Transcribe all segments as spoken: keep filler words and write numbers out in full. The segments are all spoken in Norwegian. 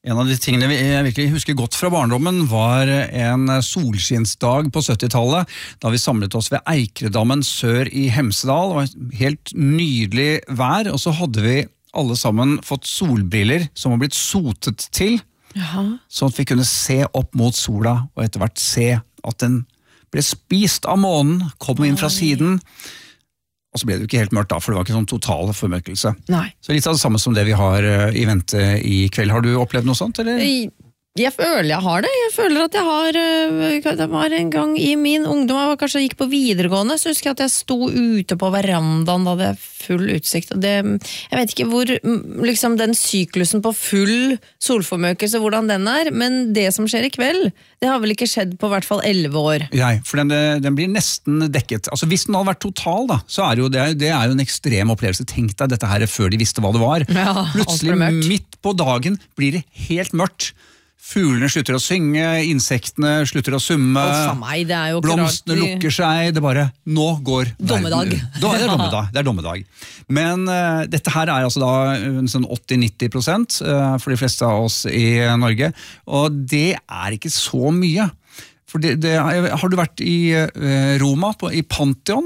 En av de tingene vi jeg virkelig husker godt fra barndommen var en solskinnsdag på syttitallet, da vi samlet oss ved Eikredammen sør i Hemsedal. Det var helt nydelig vær, og så hadde vi alle sammen fått solbriller som var blitt sotet til, Jaha. Sånn at vi kunne se opp mot sola, og etter hvert se at den ble spist av månen, kom inn fra siden. Og så ble det jo ikke helt mørkt da, for det var ikke sånn total formørkelse. Nei. Så litt av det samme som det vi har i vente i kveld. Har du opplevd noe sånt, eller? Jeg føler jeg har det. Jeg føler at jeg har, det var en gang i min ungdom, jeg kanskje gikk på videregående, så husker jeg at jeg sto ute på verandaen da det er full utsikt. Det, jeg vet ikke hvor, liksom den syklusen på full solformørkelse, hvordan den er, men det som skjer i kveld, det har vel ikke skjedd på hvert fall elleve år. Nei, for den, den blir nesten dekket. Altså hvis den hadde vært total da, så er jo det, det er jo en ekstrem opplevelse. Tenk deg dette her før de visste hva det var. Ja, plutselig midt på dagen blir det helt mørkt. Fuglene slutter å synge, insektene slutter å summe, oh, meg, det er jo blomstene klart. lukker seg, det bare, nå går dommedag. verden. Det er dommedag. Det er dommedag. Men uh, dette her er altså da en sånn åtti til nitti prosent uh, for de fleste av oss i Norge, og det er ikke så mye. For det, det, har du vært i uh, Roma, på, i Pantheon?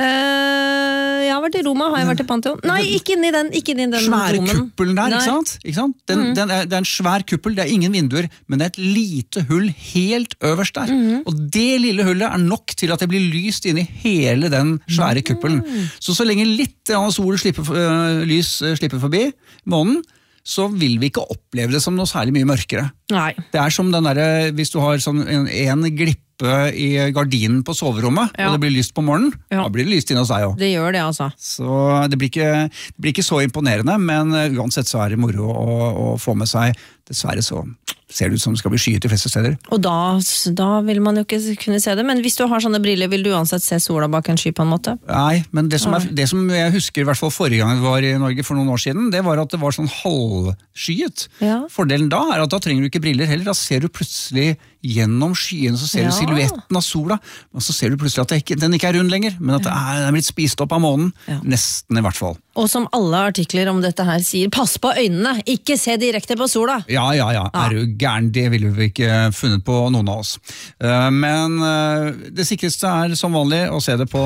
Uh, jeg har vært i Roma, har jeg vært i Pantheon? Nei, ikke inni den, ikke inni den svære romen. kuppelen der, ikke sant? Ikke sant? Den, mm. den er, det er en svær kuppel, det er ingen vinduer, men det er et lite hull helt øverst der. Mm. Og det lille hullet er nok til at det blir lyst inn i hele den svære kuppelen. Mm. Så så lenge litt av solen slipper, uh, lys uh, slipper forbi månen, så vil vi ikke oppleve det som noe særlig mye mørkere. Nei. Det er som den der, hvis du har sånn en, en glippe i gardinen på soverommet, ja. Og det blir lyst på morgenen, ja. Da blir det lyst inn hos deg også. Det gjør det, altså. Så det blir ikke, det blir ikke så imponerende, men uansett så er det moro å, å få med seg. Dessverre så ser det ut som det skal bli skyet de fleste steder. Og da, da vil man jo ikke kunne se det, men hvis du har sånne briller, vil du uansett se sola bak en sky på en måte? Nei, men det som, er, det som jeg husker i hvert fall forrige gang det var i Norge for noen år siden, det var at det var sånn halvskyet. Ja. Fordelen da er at da trenger du ikke briller heller, da ser du plutselig gjennom skyen, så ser ja. Du silhuetten av sola, og så ser du plutselig at ikke, den ikke er rund lenger, men at det er, den er blitt spist opp av månen, ja. Nesten i hvert fall. Og som alle artikler om dette her sier, pass på øynene, ikke se direkte på sola! Ja, ja, ja, er du gæren, det ville vi ikke funnet på noen av oss. Men det sikreste er som vanlig å se det på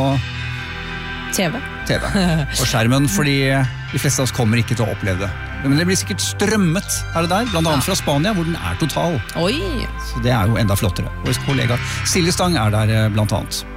T V. T V, på skjermen, fordi de fleste av oss kommer ikke til å oppleve det. Men det blir sikkert strømmet her og der, blant annet fra Spania, hvor den er total. Oi! Så det er jo enda flottere. Og kollega Silje Stang er der blant annet.